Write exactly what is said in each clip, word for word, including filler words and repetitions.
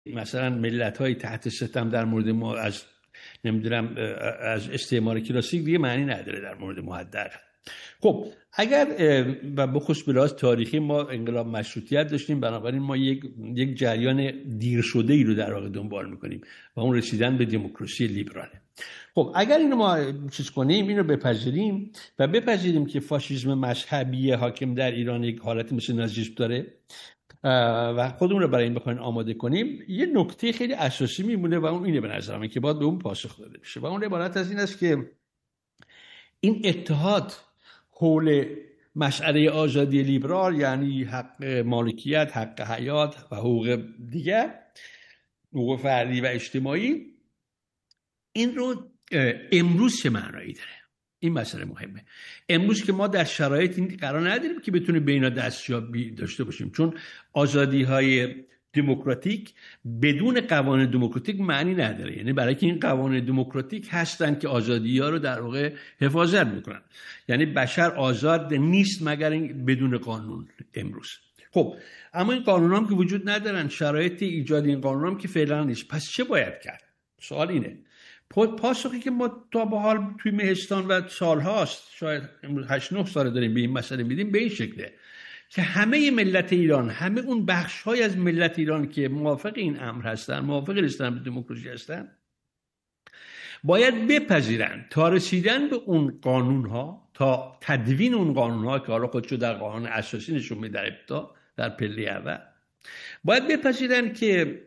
مثلا ملت‌های تحت ستم در مورد ما از نمیدونم از استعمار کلاسیک دیگه معنی نداره در مورد مهدر. خب اگر و بخصوص به لحاظ تاریخی ما انقلاب مشروطیت داشتیم، بنابراین ما یک یک جریان دیر شده ای رو در واقع دنبال میکنیم و اون رسیدن به دموکراسی لیبراله. خب اگر اینو ما چیز کنیم، اینو بپذیریم و بپذیریم که فاشیسم مذهبی حاکم در ایران یک حالتی مثل نازیسم داره و خودمون رو برای این بخوایم آماده کنیم، یه نکته خیلی اساسی میمونه و اون اینه به نظر من که باید به اون پاسخ داده بشه و اون عبارت از این است که این اتحاد حول مسئله آزادی لیبرال، یعنی حق مالکیت، حق حیات و حقوق دیگر، حقوق فردی و اجتماعی، این رو امروز چه معنایی داره؟ این مسئله مهمه. امروز که ما در شرایط این قرار نداریم که بتونیم به اینا دستیابی داشته باشیم، چون آزادی های دموکراتیک بدون قوانین دموکراتیک معنی نداره. یعنی برای که این قوانین دموکراتیک هستن که آزادی ها رو در واقع حفاظت میکنن، یعنی بشر آزاد نیست مگر بدون قانون امروز. خب اما این قانون هم که وجود ندارن، شرایط ایجاد این قانون هم که فعلا نیست، پس چه باید کرد؟ سوال اینه. پاسخی که ما تا به حال توی مهستان و سالهاست، شاید هشت نه سال داریم به این مسئله میدیم، به این شکله که همه ملت ایران، همه اون بخش‌های از ملت ایران که موافق این امر هستن، موافق رسیدن به دموکراسی هستن، باید بپذیرن تا رسیدن به اون قانون‌ها، تا تدوین اون قانون‌ها که حالا خودشو در قانون اساسی نشون میده در ابتدا، در پله اول، باید بپذیرن که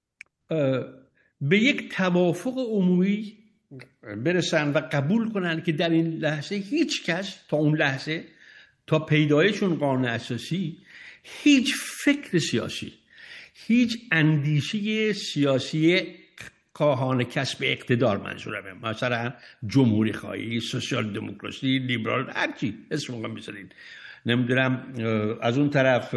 به یک توافق عمومی برسن و قبول کنن که در این لحظه هیچ کس تا اون لحظه، تا پیدایشون قانون اساسی، هیچ فکر سیاسی، هیچ اندیشه سیاسی خواهان کسب اقتدار، منظورمه مثلا جمهوری خواهی، سوسیال دموکراسی، لیبرال، هر چی اسمش رو بذارین، نمیدونم از اون طرف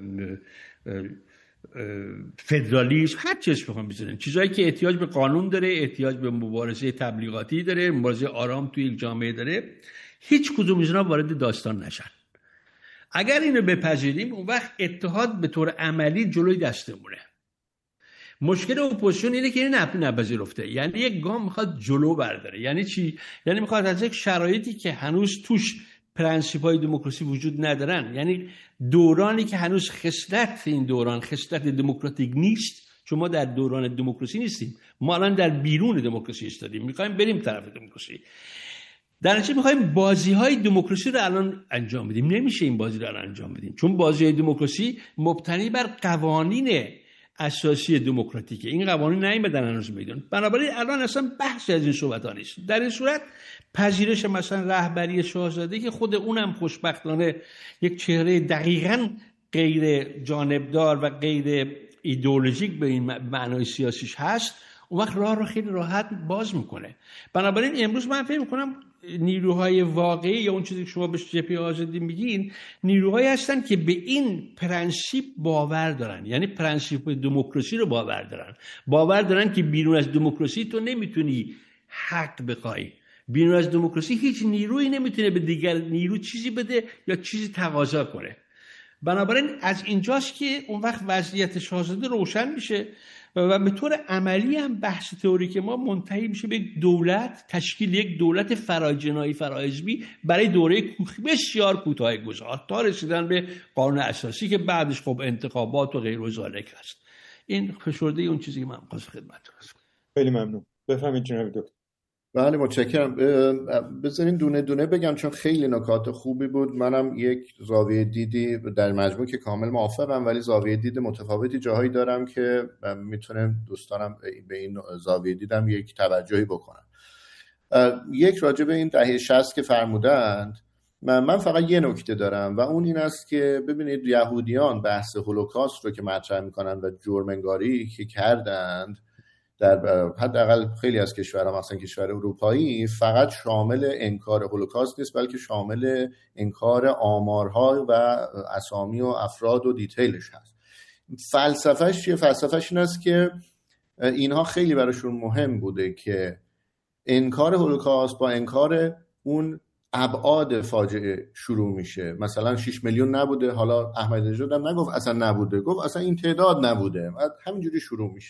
فدرالیسم، هر چی اسمش رو بذارین، چیزایی که احتیاج به قانون داره، احتیاج به مبارزه تبلیغاتی داره، مبارزه آرام توی یک جامعه داره، هیچ کدوم از اینا وارد داستان نشن. اگر اینو بپذیریم، اون وقت اتحاد به طور عملی جلوی دستمونه. مشکل اپوزیسیون اینه که این نپذیرفته، یعنی یک گام میخواد جلو برداره. یعنی چی؟ یعنی میخواد از یک شرایطی که هنوز توش پرنسیپ‌های دموکراسی وجود ندارن، یعنی دورانی که هنوز خصلت این دوران خصلت دموکراتیک نیست، چون ما در دوران دموکراسی نیستیم، ما الان در بیرون دموکراسی ایستادیم، میخوایم بریم طرف دموکراسی. در نتیجه میخوایم بازی‌های دموکراسی رو الان انجام بدیم. نمیشه این بازی رو الان انجام بدیم، چون بازی‌های دموکراسی مبتنی بر قوانین اساسی دموکراتیکه. این قوانین نیامدن هنوز میدون، بنابراین الان اصلا بحث از این صحبت‌ها نیست. در این صورت پذیرش مثلا رهبری شاهزاده که خود اونم خوشبختانه یک چهره دقیقاً غیر جانبدار و غیر ایدئولوژیک به این معنای سیاسیش هست، اون وقت راه رو خیلی راحت باز میکنه. بنابراین امروز من فکر میکنم نیروهای واقعی یا اون چیزی که شما بهش جبهه آزادی میگین، نیروهایی هستن که به این پرنسیپ باور دارن، یعنی پرنسیپ دموکراسی رو باور دارن، باور دارن که بیرون از دموکراسی تو نمیتونی حق بخوای، بیرون از دموکراسی هیچ نیرویی نمیتونه به دیگر نیرو چیزی بده یا چیزی تقاضا کنه. بنابراین از اینجاست که اون وقت وضعیت شاهزاده روشن میشه و به طور عملی هم بحث تئوریک ما منتهی میشه به یک دولت، تشکیل یک دولت فراجنایی فراحزبی برای دوره بسیار کوتاه گذار تا رسیدن به قانون اساسی که بعدش خب انتخابات و غیر و ذالک هست. این فشرده اون چیزی که من خواستم خدمتتون عرض کنم. خیلی ممنون. بفرمایید جناب دکتر. بله متشکرم. بذارین دونه دونه بگم چون خیلی نکات خوبی بود. منم یک زاویه دیدی در مجموع که کامل موافقم، ولی زاویه دید متفاوتی جاهایی دارم که میتونم دوستانم به این زاویه دیدم یک توجهی بکنم. یک راجع به این دهه شصت که فرمودند، من, من فقط یه نکته دارم و اون این است که ببینید یهودیان بحث هولوکاست رو که مطرح میکنن و جرم انگاری که کردند در حداقل خیلی از کشورها، مثلا کشور اروپایی، فقط شامل انکار هولوکاست نیست، بلکه شامل انکار آمارها و اسامی و افراد و دیتیلش هست. فلسفهش چیه؟ فلسفهش این است که اینها خیلی براشون مهم بوده که انکار هولوکاست با انکار اون ابعاد فاجعه شروع میشه. مثلا شش میلیون نبوده، حالا احمدی نژاد هم نگفت اصلا نبوده، گفت اصلا این تعداد نبوده، همینجوری شروع میشه.